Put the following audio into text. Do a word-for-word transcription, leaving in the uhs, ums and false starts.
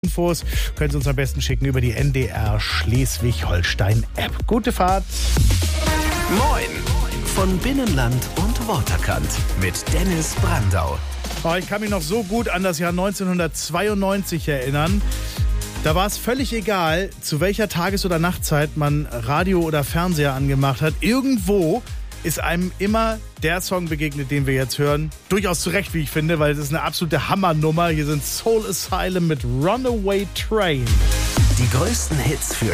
Infos können Sie uns am besten schicken über die N D R Schleswig-Holstein-App. Gute Fahrt! Moin! Von Binnenland und Waterkant mit Dennis Brandau. Oh, ich kann mich noch so gut an das Jahr neunzehnhundertzweiundneunzig erinnern. Da war es völlig egal, zu welcher Tages- oder Nachtzeit man Radio oder Fernseher angemacht hat. Irgendwo ist einem immer der Song begegnet, den wir jetzt hören. Durchaus zu Recht, wie ich finde, weil es ist eine absolute Hammernummer. Hier sind Soul Asylum mit Runaway Train. Die größten Hits für